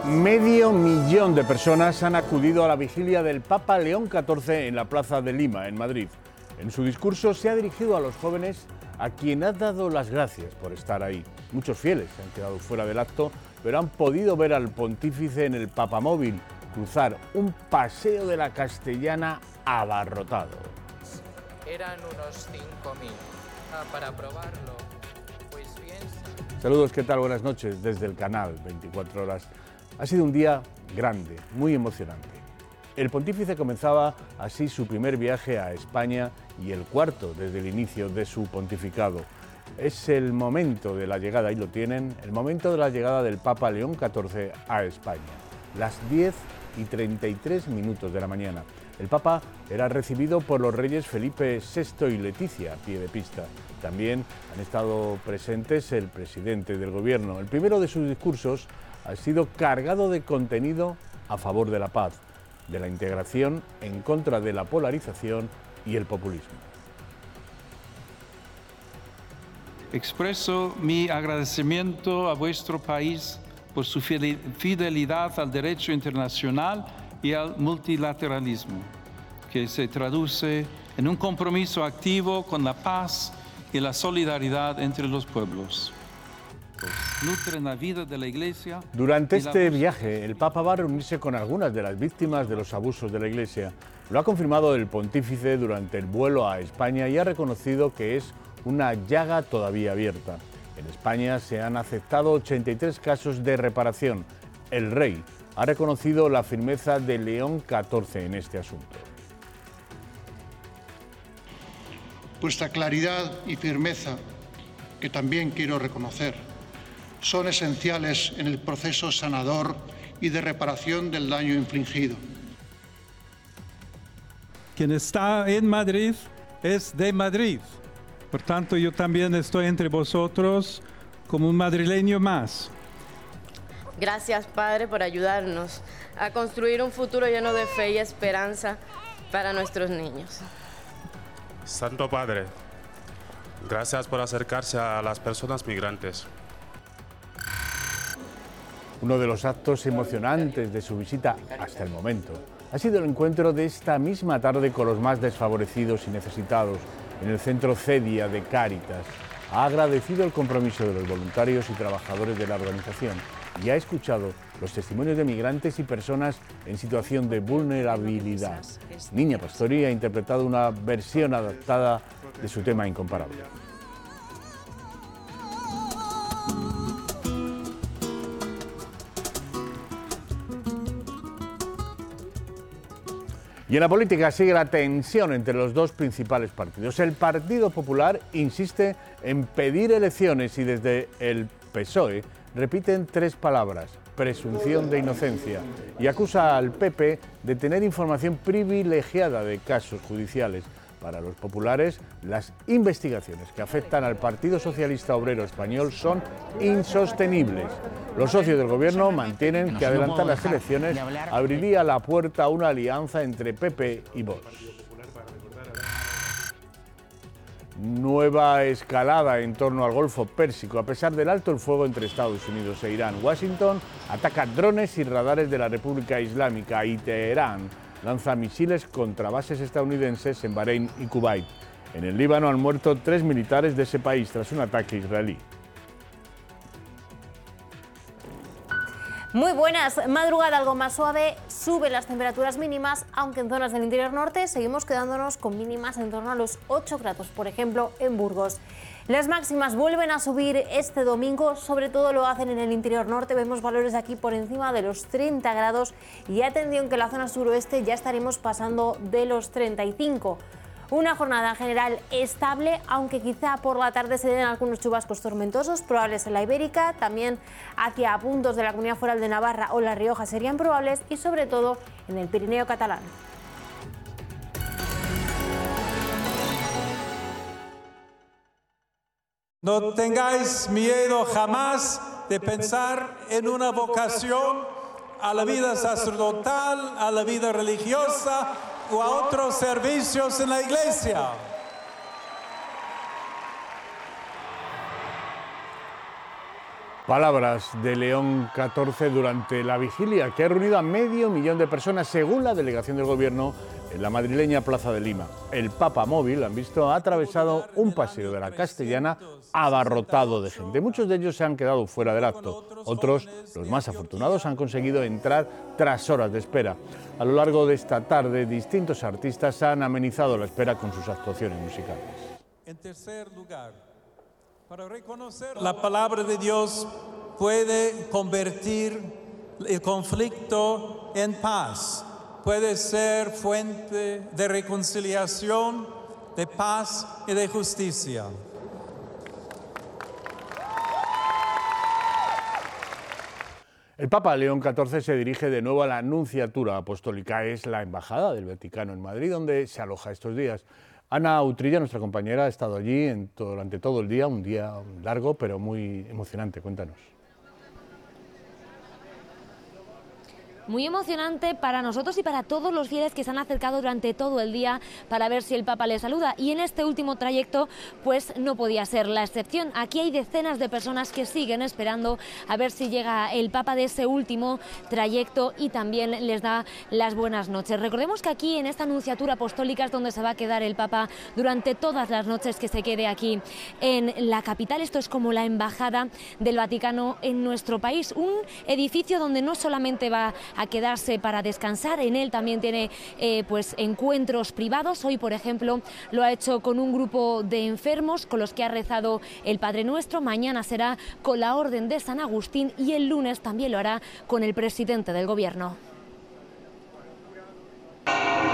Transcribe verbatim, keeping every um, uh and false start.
Medio millón de personas han acudido a la vigilia del Papa León catorce en la Plaza de Lima, en Madrid. En su discurso se ha dirigido a los jóvenes, a quien ha dado las gracias por estar ahí. Muchos fieles se han quedado fuera del acto, pero han podido ver al pontífice en el papamóvil cruzar un paseo de la Castellana abarrotado. Eran unos cinco mil. Ah, para probarlo, pues piensa... Saludos, ¿qué tal? Buenas noches desde el canal veinticuatro horas. Ha sido un día grande, muy emocionante. El pontífice comenzaba así su primer viaje a España y el cuarto desde el inicio de su pontificado. Es el momento de la llegada, ahí lo tienen, el momento de la llegada del Papa León catorce a España. Las diez y treinta y tres minutos de la mañana. El Papa era recibido por los reyes Felipe sexto y Leticia a pie de pista. También han estado presentes el presidente del gobierno. El primero de sus discursos ha sido cargado de contenido a favor de la paz, de la integración, en contra de la polarización y el populismo. Expreso mi agradecimiento a vuestro país por su fidelidad al derecho internacional y al multilateralismo, que se traduce en un compromiso activo con la paz y la solidaridad entre los pueblos. Nutren la vida de la Iglesia. Durante este viaje, el Papa va a reunirse con algunas de las víctimas de los abusos de la Iglesia. Lo ha confirmado el pontífice durante el vuelo a España y ha reconocido que es una llaga todavía abierta. En España se han aceptado ochenta y tres casos de reparación. El rey ha reconocido la firmeza de León catorce en este asunto. Vuestra claridad y firmeza, que también quiero reconocer, son esenciales en el proceso sanador y de reparación del daño infligido. Quien está en Madrid es de Madrid. Por tanto, yo también estoy entre vosotros como un madrileño más. Gracias, Padre, por ayudarnos a construir un futuro lleno de fe y esperanza para nuestros niños. Santo Padre, gracias por acercarse a las personas migrantes. Uno de los actos emocionantes de su visita hasta el momento ha sido el encuentro de esta misma tarde con los más desfavorecidos y necesitados en el centro Cedia de Cáritas. Ha agradecido el compromiso de los voluntarios y trabajadores de la organización y ha escuchado los testimonios de migrantes y personas en situación de vulnerabilidad. Niña Pastori ha interpretado una versión adaptada de su tema incomparable. Y en la política sigue la tensión entre los dos principales partidos. El Partido Popular insiste en pedir elecciones y desde el P S O E repiten tres palabras: presunción de inocencia, y acusa al P P de tener información privilegiada de casos judiciales. Para los populares, las investigaciones que afectan al Partido Socialista Obrero Español son insostenibles. Los socios del gobierno mantienen que adelantar las elecciones abriría la puerta a una alianza entre P P y Vox. Nueva escalada en torno al Golfo Pérsico, a pesar del alto el fuego entre Estados Unidos e Irán. Washington ataca drones y radares de la República Islámica y Teherán lanza misiles contra bases estadounidenses en Bahrein y Kuwait. En el Líbano han muerto tres militares de ese país tras un ataque israelí. Muy buenas, madrugada algo más suave, suben las temperaturas mínimas, aunque en zonas del interior norte seguimos quedándonos con mínimas en torno a los ocho grados, por ejemplo, en Burgos. Las máximas vuelven a subir este domingo, sobre todo lo hacen en el interior norte, vemos valores aquí por encima de los treinta grados y atención que en la zona suroeste ya estaremos pasando de los treinta y cinco. Una jornada en general estable, aunque quizá por la tarde se den algunos chubascos tormentosos, probables en la Ibérica, también hacia puntos de la Comunidad Foral de Navarra o La Rioja serían probables y sobre todo en el Pirineo catalán. No tengáis miedo jamás de pensar en una vocación a la vida sacerdotal, a la vida religiosa o a otros servicios en la iglesia. Palabras de León catorce durante la vigilia que ha reunido a medio millón de personas, según la delegación del Gobierno, en la madrileña Plaza de Lima. El Papa móvil, han visto, ha atravesado un paseo de la Castellana abarrotado de gente. Muchos de ellos se han quedado fuera del acto. Otros, los más afortunados, han conseguido entrar tras horas de espera. A lo largo de esta tarde, distintos artistas han amenizado la espera con sus actuaciones musicales. En tercer lugar, para reconocer la palabra de Dios puede convertir el conflicto en paz, puede ser fuente de reconciliación, de paz y de justicia. El Papa León catorce se dirige de nuevo a la Nunciatura Apostólica, es la Embajada del Vaticano en Madrid, donde se aloja estos días. Ana Utrilla, nuestra compañera, ha estado allí en todo, durante todo el día, un día largo pero muy emocionante. Cuéntanos. Muy emocionante para nosotros y para todos los fieles que se han acercado durante todo el día para ver si el Papa les saluda. Y en este último trayecto, pues no podía ser la excepción. Aquí hay decenas de personas que siguen esperando a ver si llega el Papa de ese último trayecto y también les da las buenas noches. Recordemos que aquí en esta Nunciatura Apostólica es donde se va a quedar el Papa durante todas las noches que se quede aquí en la capital. Esto es como la Embajada del Vaticano en nuestro país. Un edificio donde no solamente va a quedarse para descansar, en él también tiene eh, pues encuentros privados. Hoy, por ejemplo, lo ha hecho con un grupo de enfermos con los que ha rezado el Padre Nuestro. Mañana será con la Orden de San Agustín y el lunes también lo hará con el presidente del Gobierno.